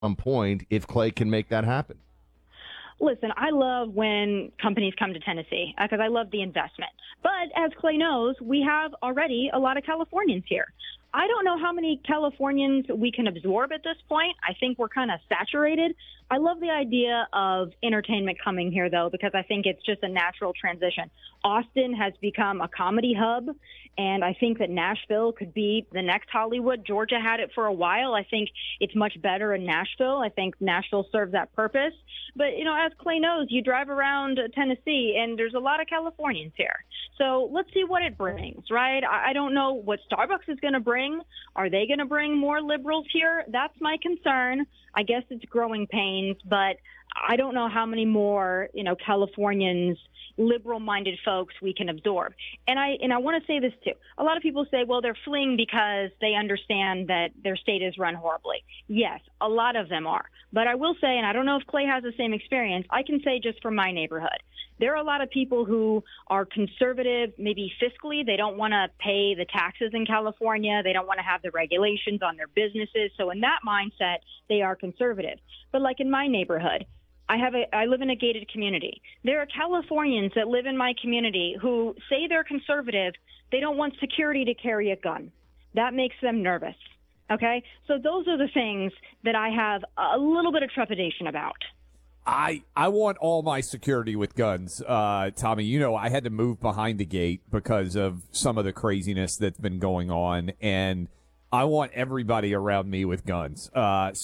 some point if Clay can make that happen. Listen, I love when companies come to Tennessee because I love the investment. But as Clay knows, we have already a lot of Californians here. I don't know how many Californians we can absorb at this point. I think we're kind of saturated. I love the idea of entertainment coming here, though, because I think it's just a natural transition. Austin has become a comedy hub, and I think that Nashville could be the next Hollywood. Georgia had it for a while. I think it's much better in Nashville. I think Nashville serves that purpose. But, as Clay knows, you drive around Tennessee, and there's a lot of Californians here. So let's see what it brings, right? I don't know what Starbucks is going to bring. Are they going to bring more liberals here? That's my concern. I guess it's growing pains, but I don't know how many more, Californians, liberal-minded folks we can absorb. And I want to say this too. A lot of people say, well, they're fleeing because they understand that their state is run horribly. Yes, a lot of them are. But I will say, and I don't know if Clay has the same experience, I can say just from my neighborhood, there are a lot of people who are conservative, maybe fiscally. They don't want to pay the taxes in California. They don't want to have the regulations on their businesses. So in that mindset, they are conservative. But like in my neighborhood, I live in a gated community. There are Californians that live in my community who say they're conservative. They don't want security to carry a gun. That makes them nervous. Okay? So those are the things that I have a little bit of trepidation about. I want all my security with guns, Tommy. I had to move behind the gate because of some of the craziness that's been going on, and I want everybody around me with guns.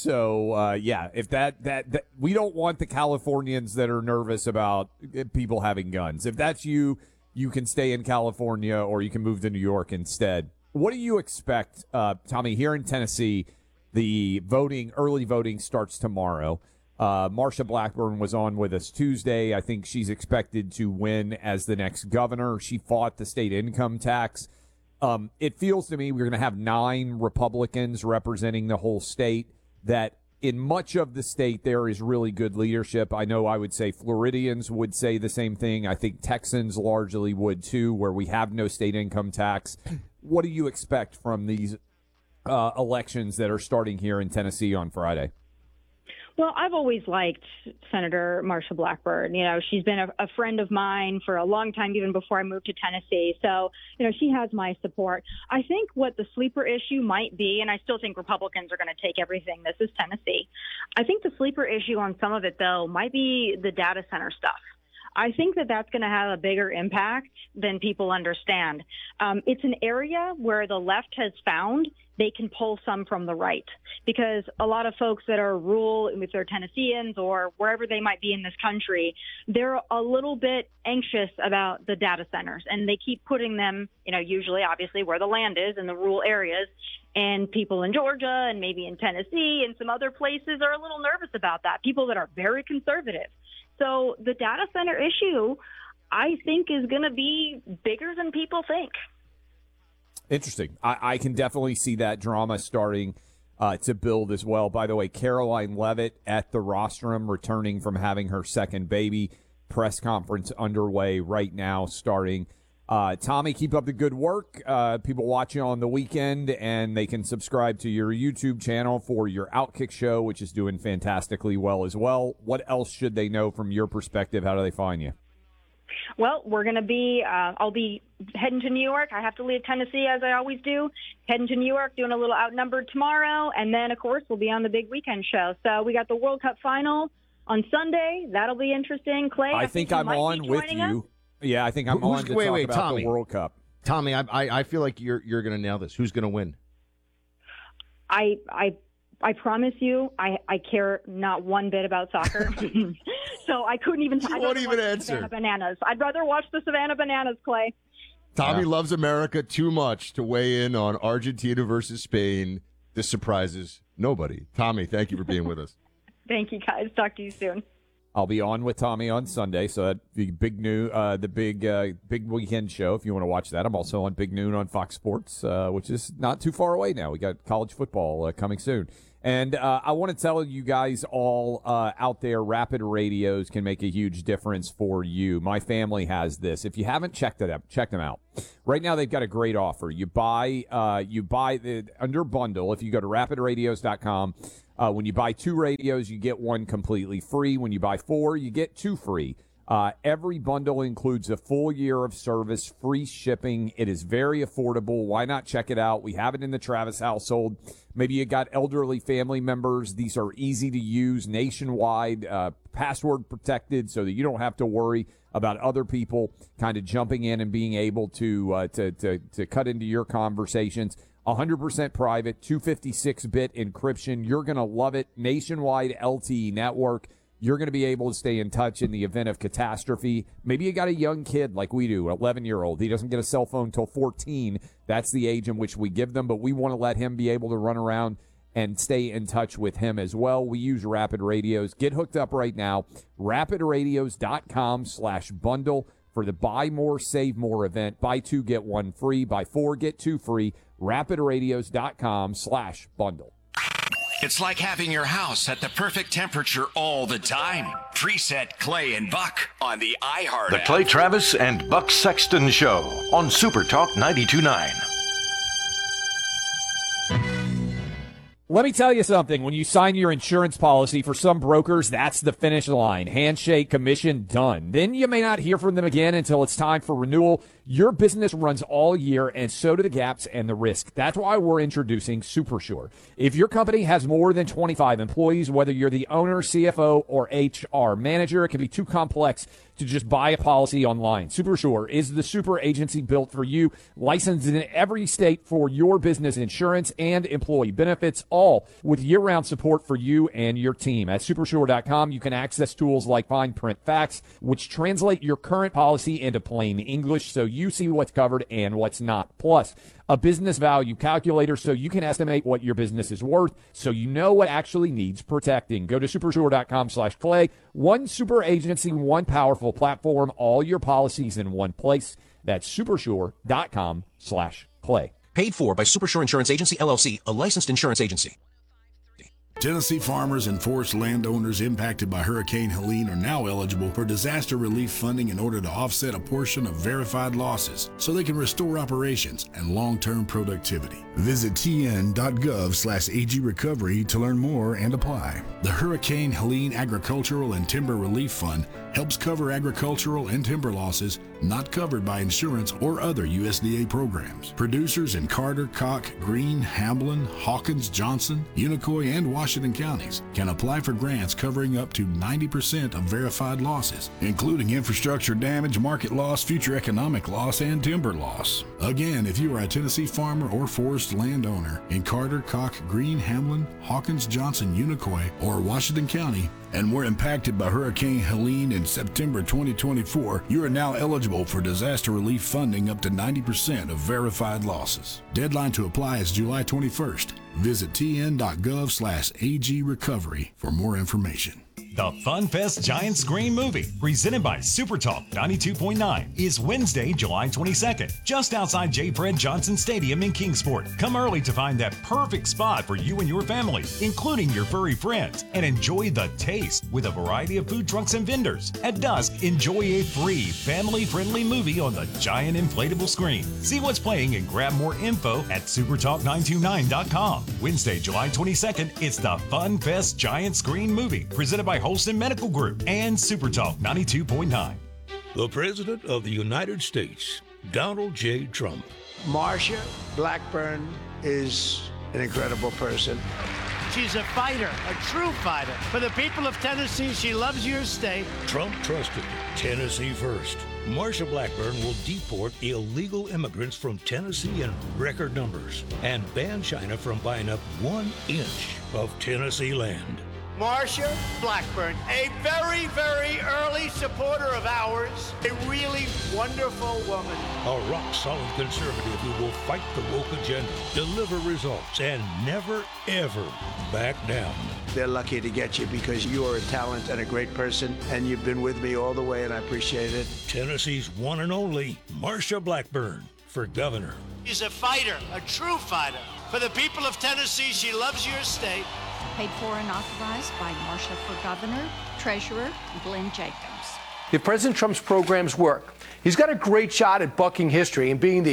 If that we don't want the Californians that are nervous about people having guns. If that's you, you can stay in California or you can move to New York instead. What do you expect, Tommy, here in Tennessee? The early voting starts tomorrow. Marsha Blackburn was on with us Tuesday. I think she's expected to win as the next governor. She fought the state income tax. It feels to me we're going to have 9 Republicans representing the whole state, that in much of the state there is really good leadership. I know I would say Floridians would say the same thing. I think Texans largely would too, where we have no state income tax. What do you expect from these elections that are starting here in Tennessee on Friday? Well, I've always liked Senator Marsha Blackburn. She's been a friend of mine for a long time, even before I moved to Tennessee. So, she has my support. I think what the sleeper issue might be, and I still think Republicans are going to take everything. This is Tennessee. I think the sleeper issue on some of it, though, might be the data center stuff. I think that that's going to have a bigger impact than people understand. It's an area where the left has found they can pull some from the right, because a lot of folks that are rural, if they're Tennesseans or wherever they might be in this country, they're a little bit anxious about the data centers, and they keep putting them, usually obviously where the land is in the rural areas. And people in Georgia and maybe in Tennessee and some other places are a little nervous about that, people that are very conservative. So the data center issue, I think, is going to be bigger than people think. Interesting. I can definitely see that drama starting to build as well. By the way, Caroline Leavitt at the rostrum, returning from having her second baby. Press conference underway right now, starting. Tommy, keep up the good work. People watch you on the weekend, and they can subscribe to your YouTube channel for your Outkick show, which is doing fantastically well as well. What else should they know from your perspective? How do they find you? Well, we're going to be, I'll be heading to New York. I have to leave Tennessee, as I always do. Heading to New York, doing a little Outnumbered tomorrow. And then, of course, we'll be on the big weekend show. So we got the World Cup final on Sunday. That'll be interesting. Clay, I think I'm on with you. Yeah, I think I'm on to talk about Tommy. The World Cup. Tommy, I feel like you're going to nail this. Who's going to win? I promise you, I care not one bit about soccer. So I couldn't even. She won't even answer. Savannah Bananas. I'd rather watch the Savannah Bananas, Clay. Tommy loves America too much to weigh in on Argentina versus Spain. This surprises nobody. Tommy, thank you for being with us. Thank you, guys. Talk to you soon. I'll be on with Tommy on Sunday, so the big weekend show. If you want to watch that, I'm also on Big Noon on Fox Sports, which is not too far away now. We got college football coming soon, and I want to tell you guys all out there, Rapid Radios can make a huge difference for you. My family has this. If you haven't checked it out, check them out. Right now, they've got a great offer. You buy the under bundle. If you go to rapidradios.com. When you buy 2 radios, you get 1 completely free. When you buy 4, you get 2 free. Every bundle includes a full year of service, free shipping. It is very affordable. Why not check it out? We have it in the Travis household. Maybe you got elderly family members. These are easy to use, nationwide, password protected, so that you don't have to worry about other people kind of jumping in and being able to cut into your conversations. 100% private, 256-bit encryption. You're going to love it. Nationwide LTE network. You're going to be able to stay in touch in the event of catastrophe. Maybe you got a young kid like we do, an 11-year-old. He doesn't get a cell phone until 14. That's the age in which we give them, but we want to let him be able to run around and stay in touch with him as well. We use Rapid Radios. Get hooked up right now. RapidRadios.com/bundle for the Buy More, Save More event. Buy 2, get 1 free. Buy 4, get 2 free. RapidRadios.com/bundle. It's like having your house at the perfect temperature all the time. Preset Clay and Buck on the iHeart The app. Clay Travis and Buck Sexton Show on Super Talk 92.9. Let me tell you something. When you sign your insurance policy, for some brokers, that's the finish line. Handshake, commission, done. Then you may not hear from them again until it's time for renewal. Your business runs all year, and so do the gaps and the risk. That's why we're introducing SuperSure. If your company has more than 25 employees, whether you're the owner, CFO, or HR manager, it can be too complex to just buy a policy online. SuperSure is the super agency built for you, licensed in every state for your business insurance and employee benefits, all with year-round support for you and your team. At supersure.com, you can access tools like Fine Print Facts, which translate your current policy into plain English so you see what's covered and what's not. Plus, a business value calculator so you can estimate what your business is worth so you know what actually needs protecting. Go to supersure.com/Clay. One super agency, one powerful platform, all your policies in one place. That's supersure.com/Clay. Paid for by Supersure Insurance Agency, LLC, a licensed insurance agency. Tennessee farmers and forest landowners impacted by Hurricane Helene are now eligible for disaster relief funding in order to offset a portion of verified losses so they can restore operations and long-term productivity. Visit tn.gov/AG Recovery to learn more and apply. The Hurricane Helene Agricultural and Timber Relief Fund helps cover agricultural and timber losses not covered by insurance or other USDA programs. Producers in Carter, Koch, Greene, Hamblin, Hawkins, Johnson, Unicoi, and Washington counties can apply for grants covering up to 90% of verified losses, including infrastructure damage, market loss, future economic loss, and timber loss. Again, if you are a Tennessee farmer or forest landowner in Carter, Koch, Greene, Hamlin, Hawkins, Johnson, Unicoi, or Washington County, and were impacted by Hurricane Helene in September 2024, you are now eligible for disaster relief funding up to 90% of verified losses. Deadline to apply is July 21st. Visit tn.gov/AG Recovery for more information. The Fun Fest Giant Screen Movie, presented by Super Talk 92.9, is Wednesday, July 22nd, just outside J. Fred Johnson Stadium in Kingsport. Come early to find that perfect spot for you and your family, including your furry friends, and enjoy the taste with a variety of food trucks and vendors. At dusk, enjoy a free, family-friendly movie on the giant inflatable screen. See what's playing and grab more info at supertalk929.com. Wednesday, July 22nd, it's the Fun Fest Giant Screen Movie, presented by Holston Medical Group and Super Talk 92.9. The President of the United States, Donald J. Trump. Marsha Blackburn is an incredible person. She's a fighter, a true fighter. For the people of Tennessee, she loves your state. Trump trusted Tennessee first. Marsha Blackburn will deport illegal immigrants from Tennessee in record numbers and ban China from buying up 1 inch of Tennessee land. Marsha Blackburn, a very, very early supporter of ours, a really wonderful woman. A rock-solid conservative who will fight the woke agenda, deliver results, and never, ever back down. They're lucky to get you because you are a talent and a great person, and you've been with me all the way, and I appreciate it. Tennessee's one and only Marsha Blackburn for governor. She's a fighter, a true fighter. For the people of Tennessee, she loves your state. Paid for and authorized by Marsha for Governor, Treasurer Glenn Jacobs. If President Trump's programs work, he's got a great shot at bucking history and being the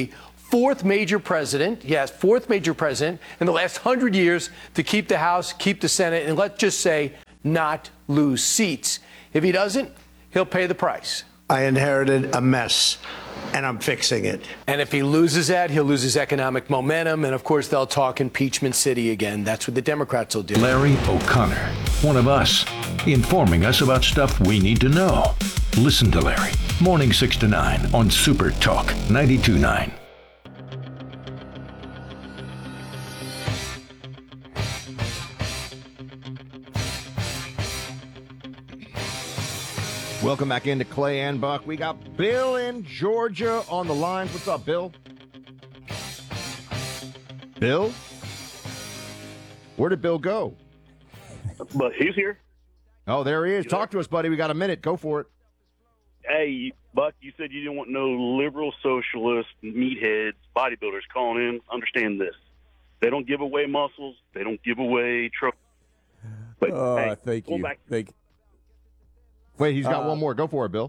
fourth major president in the last 100 years to keep the House, keep the Senate, and let's just say not lose seats. If he doesn't, he'll pay the price. I inherited a mess, and I'm fixing it. And if he loses that, he'll lose his economic momentum, and of course they'll talk impeachment city again. That's what the Democrats will do. Larry O'Connor, one of us, informing us about stuff we need to know. Listen to Larry, morning 6 to 9 on Super Talk 92.9. Welcome back into Clay and Buck. We got Bill in Georgia on the lines. What's up, Bill? Bill? Where did Bill go? But he's here. Oh, there he is. Talk to us, buddy. We got a minute. Go for it. Hey, Buck, you said you didn't want no liberal socialist meatheads, bodybuilders calling in. Understand this. They don't give away muscles. They don't give away trophies. But, hey, thank you. Wait, he's got one more. Go for it, Bill.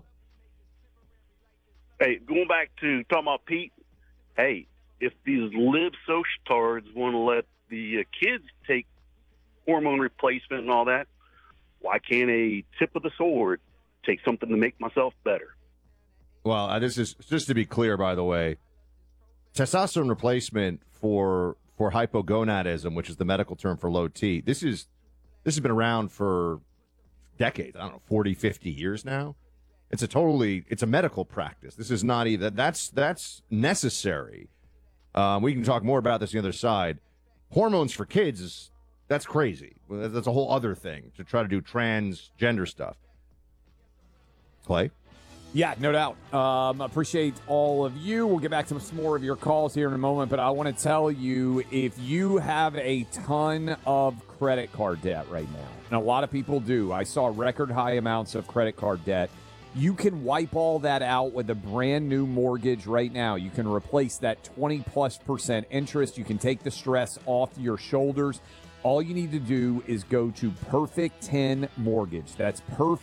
Hey, going back to talking about Pete, hey, if these lib societards want to let the kids take hormone replacement and all that, why can't a tip of the sword take something to make myself better? Well, this is just to be clear, by the way, testosterone replacement for hypogonadism, which is the medical term for low T. This has been around for decades. I don't know, 40, 50 years now. It's a medical practice. This is not even that's necessary. We can talk more about this on the other side. Hormones for kids that's crazy. That's a whole other thing to try to do transgender stuff. Clay? Yeah, no doubt. Appreciate all of you. We'll get back to some more of your calls here in a moment, but I want to tell you, if you have a ton of credit card debt right now, and a lot of people do, I saw record high amounts of credit card debt, you can wipe all that out with a brand new mortgage right now. You can replace that 20+% interest. You can take the stress off your shoulders. All you need to do is go to Perfect 10 Mortgage. That's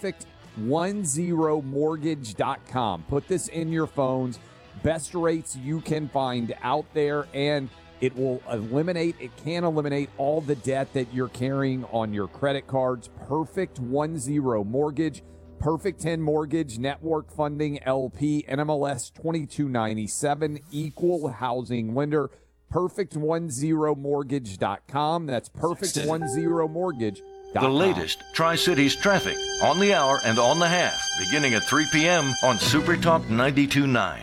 perfect10mortgage.com. Put this in your phones. Best rates you can find out there, and it can eliminate all the debt that you're carrying on your credit cards. Perfect 10 Mortgage. Perfect 10 Mortgage, Network Funding, LP, NMLS 2297, Equal Housing Lender. Perfect10mortgage.com. That's perfect10mortgage.com. The latest Tri-Cities traffic on the hour and on the half, beginning at 3 p.m. on Super Talk 92.9.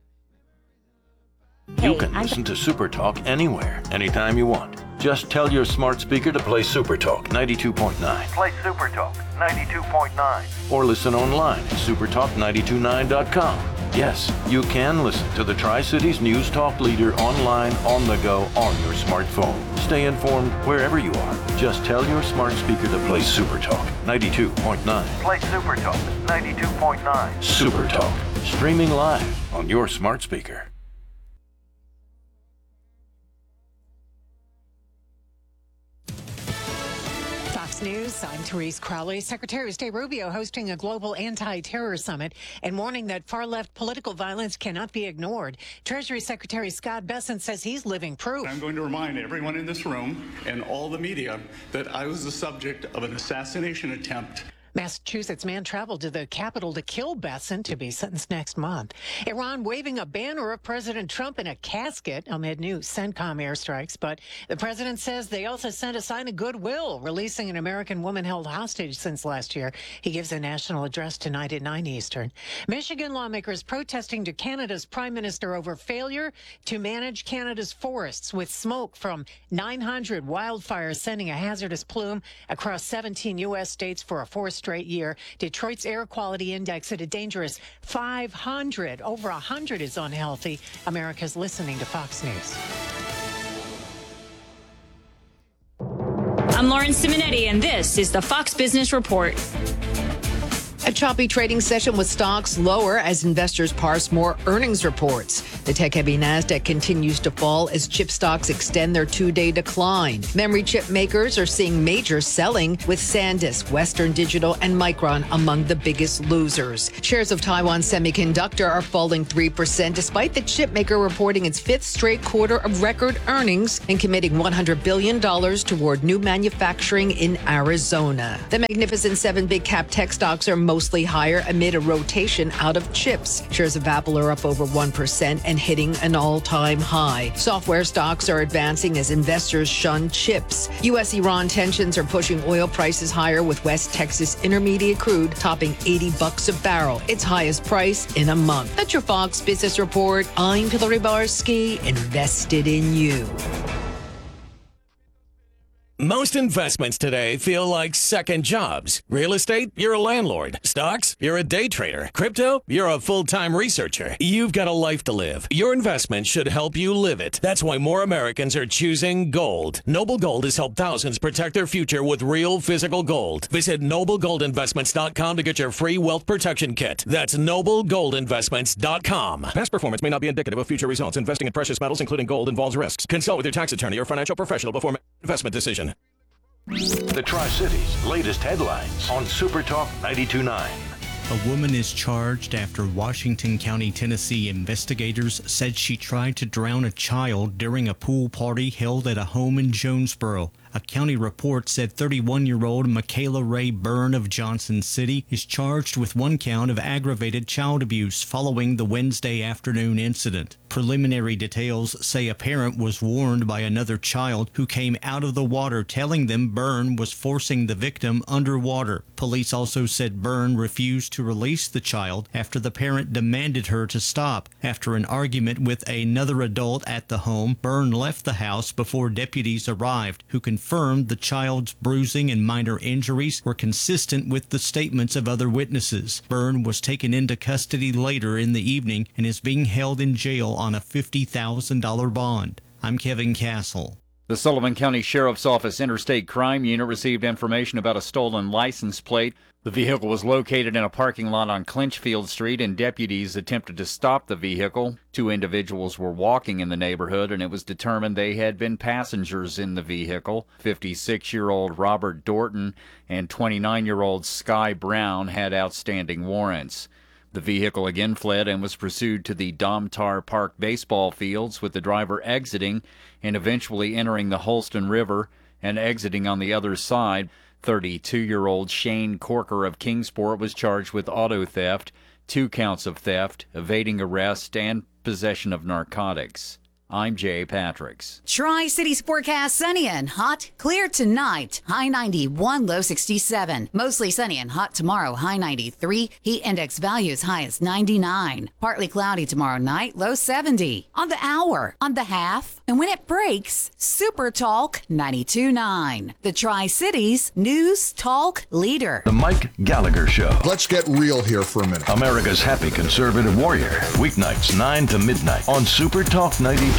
You can listen to Super Talk anywhere, anytime you want. Just tell your smart speaker to play Super Talk 92.9. Play Super Talk 92.9. Or listen online at supertalk929.com. Yes, you can listen to the Tri-Cities News Talk leader online, on the go, on your smartphone. Stay informed wherever you are. Just tell your smart speaker to play Super Talk 92.9. Play Super Talk 92.9. Super Talk, streaming live on your smart speaker. Fox News, I'm Therese Crowley. Secretary of State Rubio hosting a global anti-terror summit and warning that far-left political violence cannot be ignored. Treasury Secretary Scott Bessent says he's living proof. I'm going to remind everyone in this room and all the media that I was the subject of an assassination attempt. Massachusetts man traveled to the Capitol to kill Bessent, to be sentenced next month. Iran waving a banner of President Trump in a casket amid new CENTCOM airstrikes. But the president says they also sent a sign of goodwill, releasing an American woman held hostage since last year. He gives a national address tonight at 9 Eastern. Michigan lawmakers protesting to Canada's prime minister over failure to manage Canada's forests, with smoke from 900 wildfires sending a hazardous plume across 17 U.S. states for a fourth straight year. Detroit's air quality index at a dangerous 500. Over 100 is unhealthy. America's listening to Fox News. I'm Lauren Simonetti, and this is the Fox Business Report. A choppy trading session with stocks lower as investors parse more earnings reports. The tech-heavy Nasdaq continues to fall as chip stocks extend their two-day decline. Memory chip makers are seeing major selling, with SanDisk, Western Digital, and Micron among the biggest losers. Shares of Taiwan Semiconductor are falling 3% despite the chip maker reporting its fifth straight quarter of record earnings and committing $100 billion toward new manufacturing in Arizona. The Magnificent Seven big cap tech stocks are mostly higher amid a rotation out of chips. Shares of Apple are up over 1% and hitting an all-time high. Software stocks are advancing as investors shun chips. U.S.-Iran tensions are pushing oil prices higher, with West Texas Intermediate crude topping $80 a barrel, its highest price in a month. That's your Fox Business Report. I'm Hillary Barsky, invested in you. Most investments today feel like second jobs. Real estate, you're a landlord. Stocks, you're a day trader. Crypto, you're a full-time researcher. You've got a life to live. Your investment should help you live it. That's why more Americans are choosing gold. Noble Gold has helped thousands protect their future with real physical gold. Visit NobleGoldInvestments.com to get your free wealth protection kit. That's NobleGoldInvestments.com. Past performance may not be indicative of future results. Investing in precious metals, including gold, involves risks. Consult with your tax attorney or financial professional before making an investment decision. The Tri-Cities' latest headlines on Super Talk 92.9. A woman is charged after Washington County, Tennessee investigators said she tried to drown a child during a pool party held at a home in Jonesboro. A county report said 31-year-old Michaela Ray Byrne of Johnson City is charged with one count of aggravated child abuse following the Wednesday afternoon incident. Preliminary details say a parent was warned by another child who came out of the water, telling them Byrne was forcing the victim underwater. Police also said Byrne refused to release the child after the parent demanded her to stop. After an argument with another adult at the home, Byrne left the house before deputies arrived, who confirmed the child's bruising and minor injuries were consistent with the statements of other witnesses. Byrne was taken into custody later in the evening and is being held in jail on a $50,000 bond. I'm Kevin Castle. The Sullivan County Sheriff's Office Interstate Crime Unit received information about a stolen license plate. The vehicle was located in a parking lot on Clinchfield Street, and deputies attempted to stop the vehicle. Two individuals were walking in the neighborhood, and it was determined they had been passengers in the vehicle. 56-year-old Robert Dorton and 29-year-old Sky Brown had outstanding warrants. The vehicle again fled and was pursued to the Domtar Park baseball fields, with the driver exiting and eventually entering the Holston River and exiting on the other side. 32-year-old Shane Corker of Kingsport was charged with auto theft, 2 counts of theft, evading arrest, and possession of narcotics. I'm Jay Patricks. Tri-Cities forecast: sunny and hot, clear tonight, high 91, low 67. Mostly sunny and hot tomorrow, high 93. Heat index values high as 99. Partly cloudy tomorrow night, low 70. On the hour, on the half, and when it breaks, Super Talk 92.9. The Tri-Cities news talk leader. The Mike Gallagher Show. Let's get real here for a minute. America's happy conservative warrior. Weeknights 9 to midnight on Super Talk 92.9.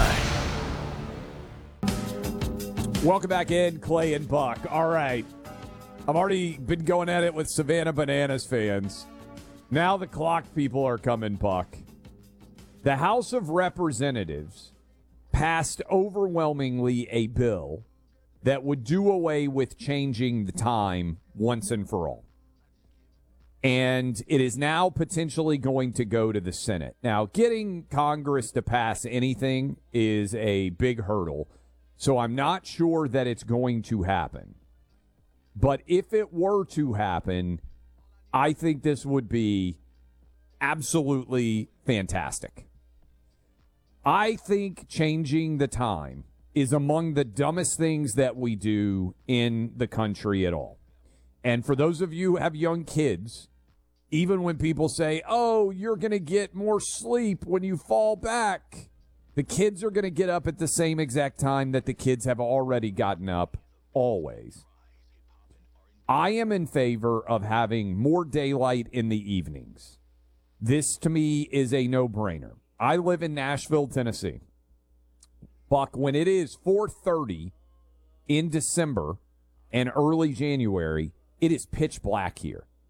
Welcome back in, Clay and Buck. All right. I've already been going at it with Savannah Bananas fans. Now the clock people are coming, Buck. The House of Representatives passed overwhelmingly a bill that would do away with changing the time once and for all. And it is now potentially going to go to the Senate. Now, getting Congress to pass anything is a big hurdle, so I'm not sure that it's going to happen. But if it were to happen, I think this would be absolutely fantastic. I think changing the time is among the dumbest things that we do in the country at all. And for those of you who have young kids, even when people say, oh, you're going to get more sleep when you fall back, the kids are going to get up at the same exact time that the kids have already gotten up, always. I am in favor of having more daylight in the evenings. This, to me, is a no-brainer. I live in Nashville, Tennessee. Buck, when it is 4:30 in December and early January, it is pitch black here.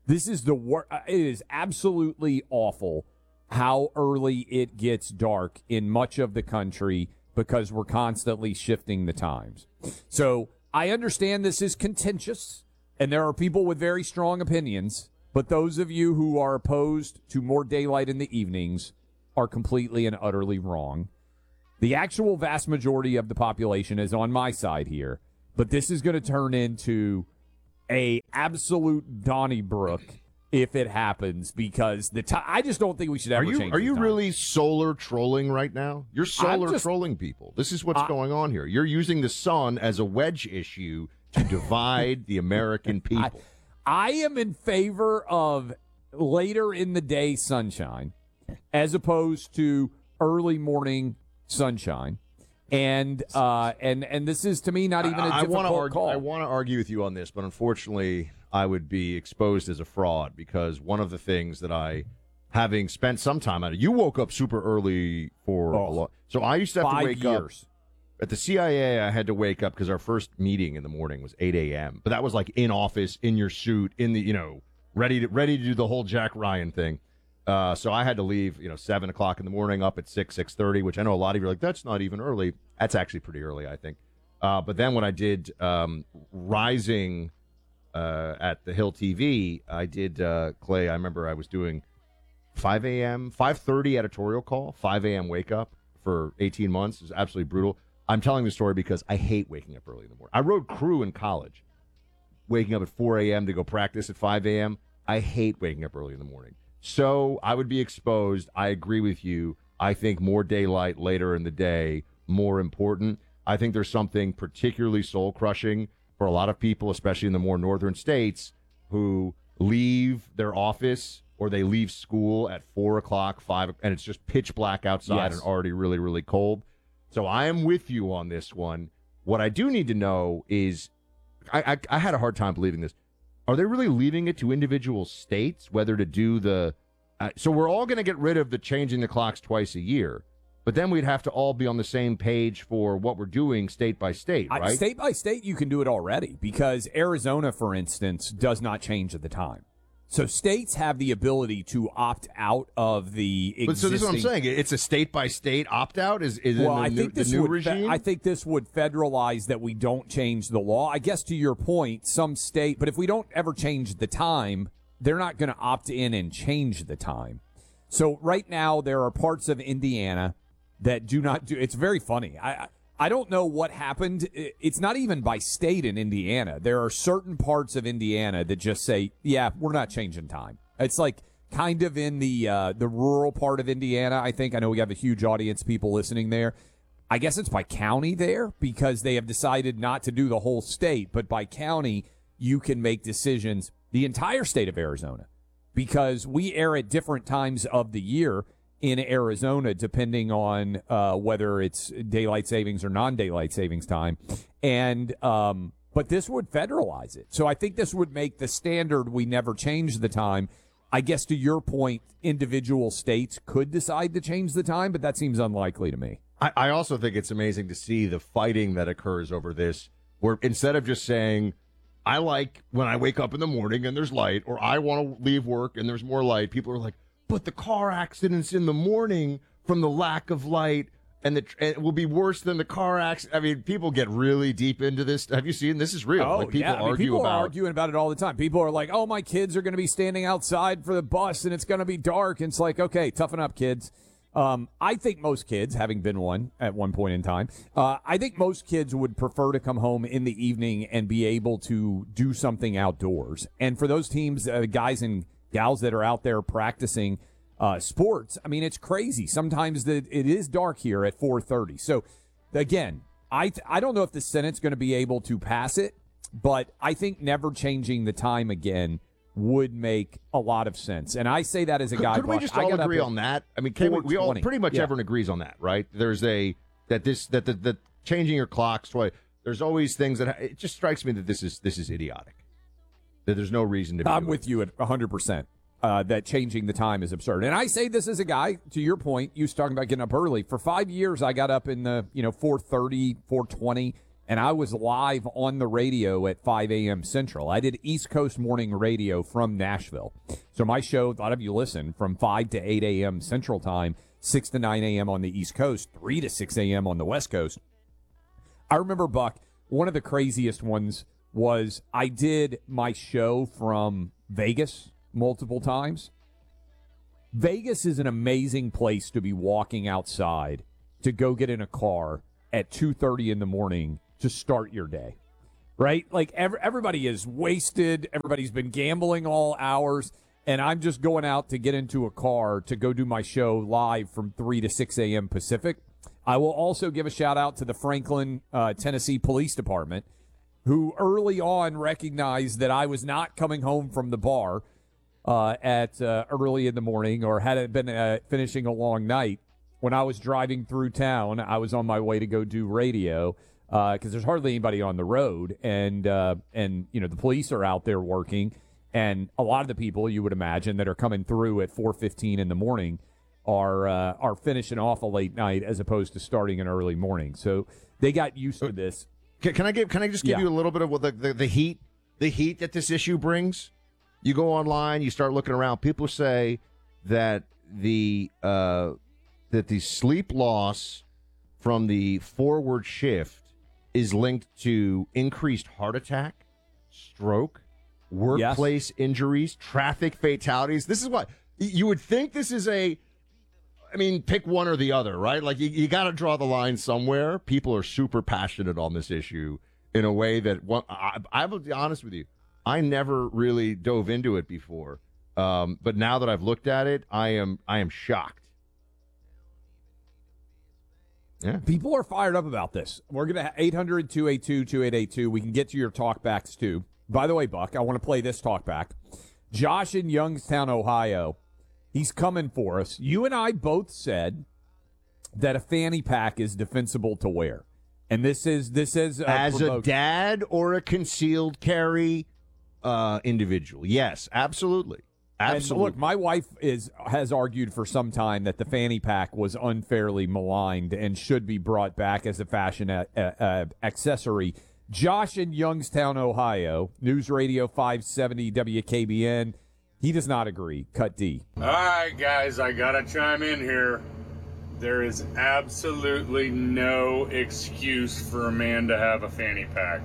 This is the worst. It is absolutely awful how early it gets dark in much of the country because we're constantly shifting the times. So I understand this is contentious, and there are people with very strong opinions, but those of you who are opposed to more daylight in the evenings are completely and utterly wrong. The actual vast majority of the population is on my side here, but this is going to turn into a absolute Donnybrook if it happens, because I just don't think we should ever change the time. Are you really solar trolling right now? You're solar trolling people. This is what's going on here. You're using the sun as a wedge issue to divide the American people. I am in favor of later in the day sunshine as opposed to early morning sunshine. And this is, to me, not even a difficult call. I want to argue with you on this, but unfortunately, I would be exposed as a fraud, because one of the things that having spent some time on it, you woke up super early for a lot. So I used to have to wake up. At the CIA, I had to wake up because our first meeting in the morning was 8 a.m. But that was like in office, in your suit, in the, ready to do the whole Jack Ryan thing. So I had to leave, 7 o'clock in the morning, up at 6:30, which I know a lot of you are like, that's not even early. That's actually pretty early, I think. But then when I did Rising at the Hill TV, I did, Clay, I remember I was doing 5 a.m., 5:30 editorial call, 5 a.m. wake up for 18 months. It was absolutely brutal. I'm telling the story because I hate waking up early in the morning. I rode crew in college, waking up at 4 a.m. to go practice at 5 a.m. I hate waking up early in the morning. So I would be exposed. I agree with you. I think more daylight later in the day, more important. I think there's something particularly soul-crushing for a lot of people, especially in the more northern states, who leave their office or they leave school at 4 o'clock, 5, and it's just pitch black outside and already really, really cold. So I am with you on this one. What I do need to know is, I had a hard time believing this. Are they really leaving it to individual states whether to do the so we're all going to get rid of the changing the clocks twice a year, but then we'd have to all be on the same page for what we're doing state by state, right? State by state, you can do it already, because Arizona, for instance, does not change at the time. So states have the ability to opt out of the existing. But so this is what I'm saying. It's a state by state opt out. Is well, I think the new regime? I think this would federalize that we don't change the law. I guess to your point, some state. But if we don't ever change the time, they're not going to opt in and change the time. So right now there are parts of Indiana that do not do. It's very funny. I don't know what happened. It's not even by state in Indiana. There are certain parts of Indiana that just say, yeah, we're not changing time. It's like kind of in the rural part of Indiana, I think. I know we have a huge audience, people listening there. I guess it's by county there, because they have decided not to do the whole state. But by county, you can make decisions, the entire state of Arizona, because we air at different times of the year in Arizona, depending on whether it's daylight savings or non-daylight savings time. And but this would federalize it. So I think this would make the standard we never change the time. I guess to your point, individual states could decide to change the time, but that seems unlikely to me. I also think it's amazing to see the fighting that occurs over this, where instead of just saying, I like when I wake up in the morning and there's light, or I want to leave work and there's more light, people are like, but the car accidents in the morning from the lack of light, and it will be worse than the car accident. I mean, people get really deep into this. Have you seen? This is real. Oh, yeah. People are arguing about it all the time. People are like, oh, my kids are going to be standing outside for the bus, and it's going to be dark. And it's like, okay, toughen up, kids. I think most kids, having been one at one point in time, I think most kids would prefer to come home in the evening and be able to do something outdoors. And for those teams, guys and gals that are out there practicing sports, I mean, it's crazy. Sometimes it is dark here at 4:30. So, again, I don't know if the Senate's going to be able to pass it, but I think never changing the time again would make a lot of sense. And I say that as a guy. Could we just all agree on that? I mean, we all pretty much everyone agrees on that, right? There's the changing your clocks twice. There's always things that it just strikes me that this is idiotic. That there's no reason to be. I'm with you at 100%. That changing the time is absurd. And I say this as a guy, to your point, you was talking about getting up early. For 5 years, I got up in the 4:30, 4:20 and I was live on the radio at 5 a.m. Central. I did East Coast morning radio from Nashville. So my show, a lot of you listen, from 5 to 8 a.m. Central Time, 6 to 9 a.m. on the East Coast, 3 to 6 a.m. on the West Coast. I remember, Buck, one of the craziest ones was I did my show from Vegas multiple times. Vegas is an amazing place to be walking outside to go get in a car at 2:30 in the morning to start your day, right? Like everybody is wasted. Everybody's been gambling all hours, and I'm just going out to get into a car to go do my show live from 3 to 6 a.m. Pacific. I will also give a shout-out to the Franklin, Tennessee Police Department, who early on recognized that I was not coming home from the bar at early in the morning or had it been finishing a long night. When I was driving through town, I was on my way to go do radio because there's hardly anybody on the road, and the police are out there working, and a lot of the people you would imagine that are coming through at 4:15 in the morning are finishing off a late night as opposed to starting an early morning. So they got used to this. Can I just give you a little bit of what the heat that this issue brings? You go online, you start looking around. People say that the sleep loss from the forward shift is linked to increased heart attack, stroke, workplace injuries, traffic fatalities. This is what you would think. This is pick one or the other, right? Like you got to draw the line somewhere. People are super passionate on this issue in a way that I will be honest with you. I never really dove into it before, but now that I've looked at it, I am shocked. Yeah, people are fired up about this. We're gonna have 800-282-2882. We can get to your talkbacks too. By the way, Buck, I want to play this talkback. Josh in Youngstown, Ohio. He's coming for us. You and I both said that a fanny pack is defensible to wear. And this is as a dad or a concealed carry individual. Yes, absolutely. Absolutely. And look, my wife has argued for some time that the fanny pack was unfairly maligned and should be brought back as a fashion accessory. Josh in Youngstown, Ohio, News Radio 570 WKBN. He does not agree. Cut D. All right, guys, I got to chime in here. There is absolutely no excuse for a man to have a fanny pack,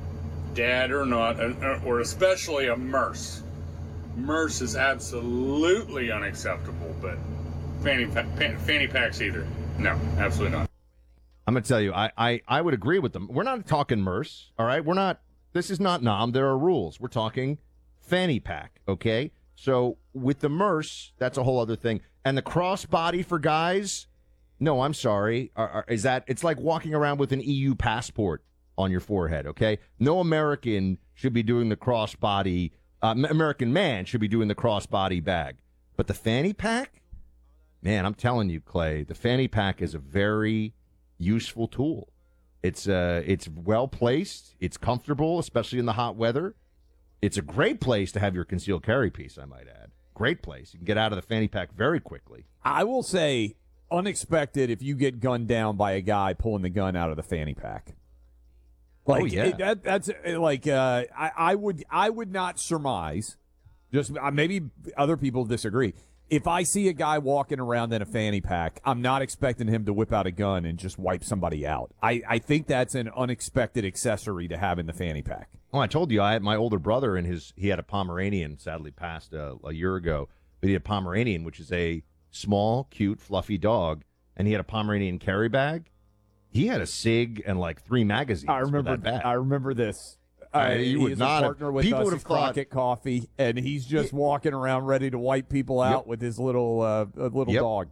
dad or not, or especially a MERS. MERS is absolutely unacceptable, but fanny packs either. No, absolutely not. I'm going to tell you, I would agree with them. We're not talking MERS, all right? This is not NOM. There are rules. We're talking fanny pack, okay? So with the MERS, that's a whole other thing. And the crossbody for guys, no, I'm sorry. It's like walking around with an EU passport on your forehead, okay? No American should be doing the crossbody. American man should be doing the crossbody bag. But the fanny pack, man, I'm telling you, Clay, the fanny pack is a very useful tool. It's well placed. It's comfortable, especially in the hot weather. It's a great place to have your concealed carry piece, I might add. Great place. You can get out of the fanny pack very quickly. I will say, unexpected if you get gunned down by a guy pulling the gun out of the fanny pack. Like, oh, yeah. That's like I would not surmise. Just maybe other people disagree. If I see a guy walking around in a fanny pack, I'm not expecting him to whip out a gun and just wipe somebody out. I think that's an unexpected accessory to have in the fanny pack. Oh, I told you, I had my older brother and he had a Pomeranian, sadly passed a year ago, but he had a Pomeranian, which is a small, cute, fluffy dog, and he had a Pomeranian carry bag. He had a SIG and like 3 magazines. I remember this. You would not a partner with people us would have at Crockett Coffee, and he's just walking around ready to wipe people out with his little dog.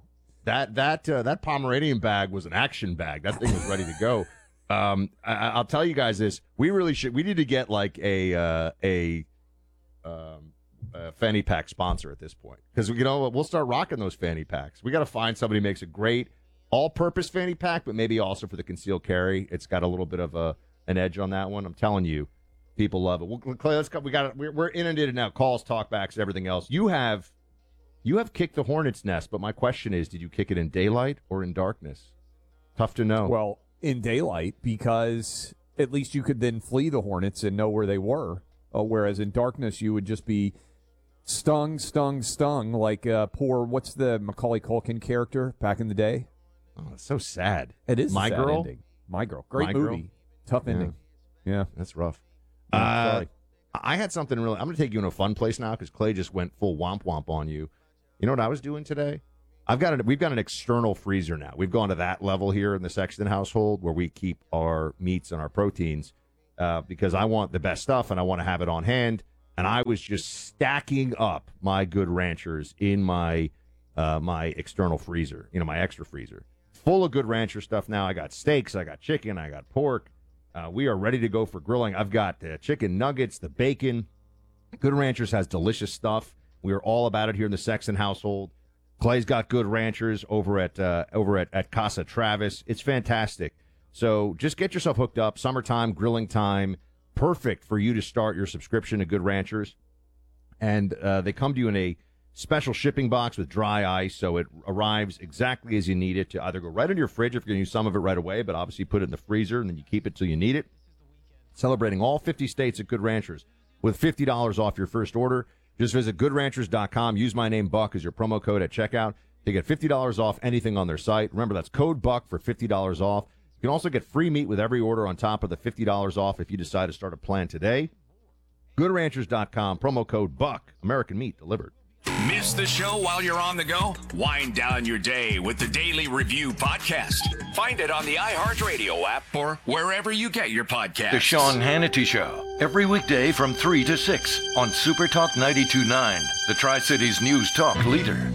That Pomeranian bag was an action bag. That thing was ready to go. I'll tell you guys this: we need to get like a fanny pack sponsor at this point, because we'll start rocking those fanny packs. We got to find somebody who makes a great all-purpose fanny pack, but maybe also for the concealed carry. It's got a little bit of an edge on that one. I'm telling you, people love it. Clay, let's go. We're inundated now. Calls, talkbacks, everything else. You have kicked the hornet's nest, but my question is, did you kick it in daylight or in darkness? Tough to know. Well, in daylight, because at least you could then flee the hornets and know where they were. Whereas in darkness, you would just be stung, like poor, what's the Macaulay Culkin character back in the day? Oh, it's so sad. It is My a sad Girl? ending. My Girl. Great My movie. Girl? Tough ending. Yeah. That's rough. Sorry. I had something really. I'm going to take you in a fun place now because Clay just went full womp on you. You know what I was doing today? We've got an external freezer now. We've gone to that level here in the Sexton household where we keep our meats and our proteins because I want the best stuff and I want to have it on hand. And I was just stacking up my Good Ranchers in my my external freezer, my extra freezer, full of Good Rancher stuff now. I got steaks, I got chicken, I got pork. We are ready to go for grilling. I've got the chicken nuggets, the bacon. Good Ranchers has delicious stuff. We are all about it here in the Sexton household. Clay's got Good Ranchers over at Casa Travis. It's fantastic. So just get yourself hooked up. Summertime, grilling time, perfect for you to start your subscription to Good Ranchers. And they come to you in a special shipping box with dry ice, so it arrives exactly as you need it to either go right into your fridge if you're going to use some of it right away, but obviously put it in the freezer and then you keep it till you need it. Celebrating all 50 states at Good Ranchers with $50 off your first order. Just visit GoodRanchers.com. Use my name, Buck, as your promo code at checkout to get $50 off anything on their site. Remember, that's code BUCK for $50 off. You can also get free meat with every order on top of the $50 off if you decide to start a plan today. GoodRanchers.com, promo code BUCK. American meat delivered. Miss the show while you're on the go? Wind down your day with the Daily Review podcast. Find it on the iHeartRadio app or wherever you get your podcasts. The Sean Hannity Show, every weekday from 3 to 6 on Super Talk 92.9, the Tri-Cities News Talk leader.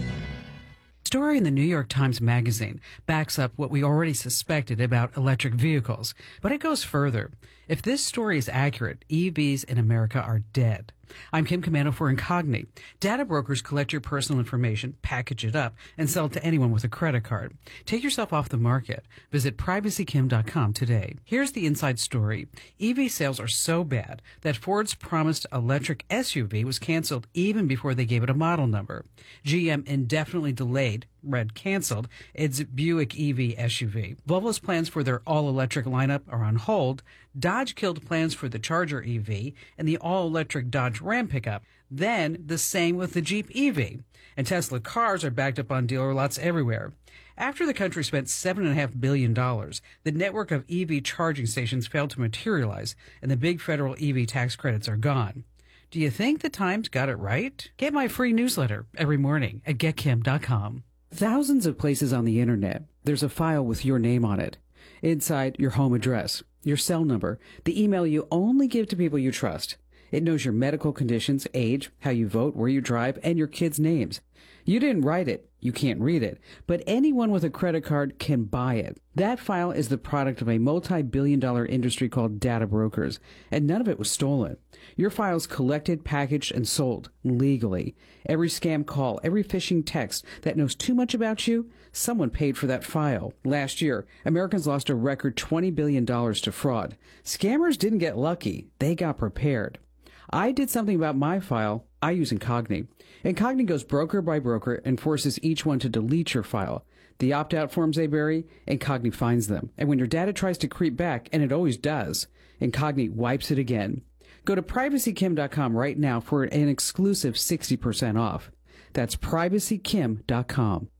Story in the New York Times Magazine backs up what we already suspected about electric vehicles, but it goes further. If this story is accurate, EVs in America are dead. I'm Kim Commando for Incogni. Data brokers collect your personal information, package it up, and sell it to anyone with a credit card. Take yourself off the market. Visit privacykim.com today. Here's the inside story. EV sales are so bad that Ford's promised electric SUV was canceled even before they gave it a model number. GM indefinitely delayed, canceled, its Buick EV SUV. Volvo's plans for their all-electric lineup are on hold. Dodge killed plans for the Charger EV and the all-electric Dodge Ram pickup. Then the same with the Jeep EV. And Tesla cars are backed up on dealer lots everywhere. After the country spent $7.5 billion, the network of EV charging stations failed to materialize, and the big federal EV tax credits are gone. Do you think the Times got it right? Get my free newsletter every morning at getkim.com. Thousands of places on the internet, there's a file with your name on it. Inside, your home address, your cell number, the email you only give to people you trust. It knows your medical conditions, age, how you vote, where you drive, and your kids' names. You didn't write it, you can't read it, but anyone with a credit card can buy it. That file is the product of a multi-billion-dollar industry called data brokers, and none of it was stolen. Your file's collected, packaged, and sold legally. Every scam call, every phishing text that knows too much about you, someone paid for that file. Last year, Americans lost a record $20 billion to fraud. Scammers didn't get lucky, they got prepared. I did something about my file. I use Incogni. Incogni goes broker by broker and forces each one to delete your file. The opt-out forms they bury, Incogni finds them. And when your data tries to creep back, and it always does, Incogni wipes it again. Go to privacykim.com right now for an exclusive 60% off. That's privacykim.com.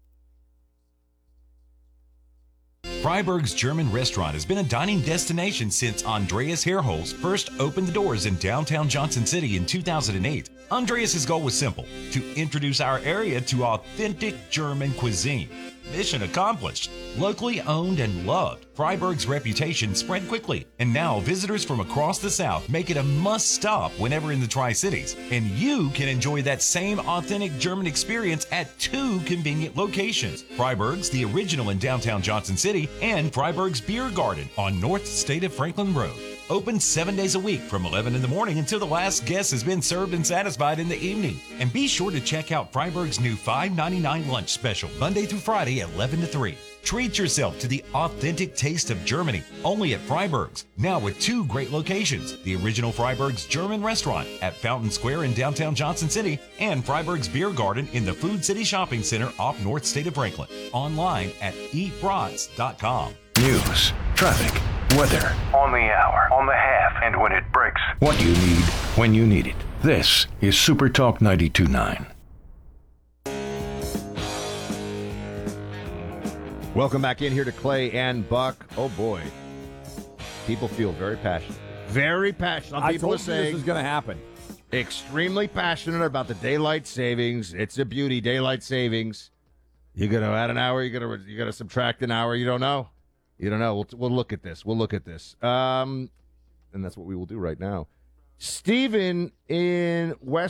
Freiberg's German Restaurant has been a dining destination since Andreas Herholz first opened the doors in downtown Johnson City in 2008. Andreas' goal was simple: to introduce our area to authentic German cuisine. Mission accomplished. Locally owned and loved, Freiberg's reputation spread quickly, and now visitors from across the South make it a must-stop whenever in the Tri-Cities. And you can enjoy that same authentic German experience at 2 convenient locations: Freiberg's, the original in downtown Johnson City, and Freiberg's Beer Garden on North State of Franklin Road. Open 7 days a week from 11 in the morning until the last guest has been served and satisfied in the evening. And be sure to check out Freiberg's new $5.99 lunch special, Monday through Friday at 11 to 3. Treat yourself to the authentic taste of Germany, only at Freiberg's. Now with 2 great locations: the original Freiberg's German Restaurant at Fountain Square in downtown Johnson City, and Freiberg's Beer Garden in the Food City Shopping Center off North State of Franklin. Online at eatbrats.com. News, traffic, weather, On the hour, on the half, and when it breaks. what you need when you need it. This is Super Talk 92.9. Welcome back in here to Clay and Buck. Oh, boy. People feel very passionate. Very passionate. Some I people told are you saying this is going to happen. Extremely passionate about the daylight savings. It's a beauty, daylight savings. You're going to add an hour. You're going to subtract an hour. You don't know. You don't know. We'll look at this. We'll look at this. And that's what we will do right now. Stephen in West